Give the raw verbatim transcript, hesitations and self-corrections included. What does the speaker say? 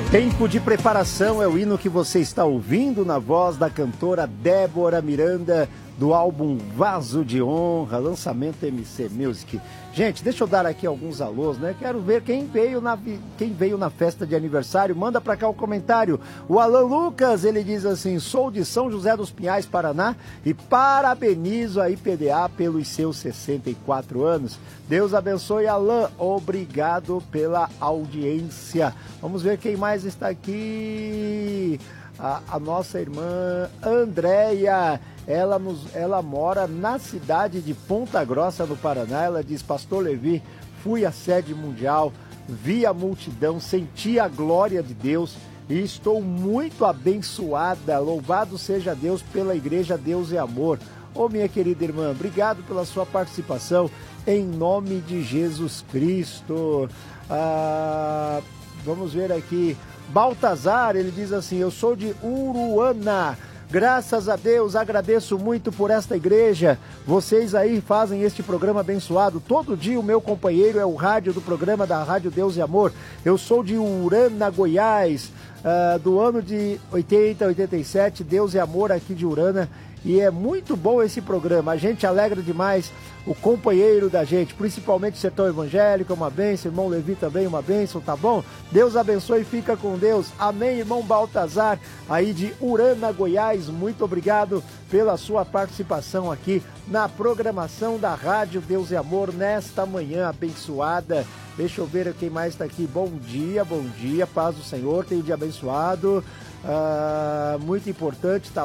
Tempo de preparação é o hino que você está ouvindo na voz da cantora Débora Miranda, do álbum Vaso de Honra, lançamento M C Music. Gente, deixa eu dar aqui alguns alôs, né? Quero ver quem veio na, quem veio na festa de aniversário. Manda pra cá o comentário. O Alan Lucas, ele diz assim: sou de São José dos Pinhais, Paraná, e parabenizo a I P D A pelos seus sessenta e quatro anos. Deus abençoe, Alan. Obrigado pela audiência. Vamos ver quem mais está aqui. A, a nossa irmã Andréia, ela, nos, ela mora na cidade de Ponta Grossa, no Paraná. Ela diz: Pastor Levi, fui à sede mundial, vi a multidão, senti a glória de Deus e estou muito abençoada. Louvado seja Deus pela igreja Deus é Amor. Ô, minha querida irmã, obrigado pela sua participação, em nome de Jesus Cristo. Ah, vamos ver aqui. Baltazar, ele diz assim: eu sou de Uruana, graças a Deus, agradeço muito por esta igreja, vocês aí fazem este programa abençoado, todo dia o meu companheiro é o rádio do programa da Rádio Deus e Amor. Eu sou de Urana, Goiás, uh, do ano de oitenta, oitenta e sete, Deus e Amor aqui de Urana, e é muito bom esse programa, a gente alegra demais o companheiro da gente, principalmente o setor evangélico, é uma bênção, irmão Levi também uma bênção, tá bom? Deus abençoe e fica com Deus, amém, irmão Baltazar, aí de Urana, Goiás, muito obrigado pela sua participação aqui na programação da Rádio Deus e Amor, nesta manhã abençoada. Deixa eu ver quem mais está aqui. Bom dia, bom dia, paz do Senhor, tenha um dia abençoado, uh, muito importante, tá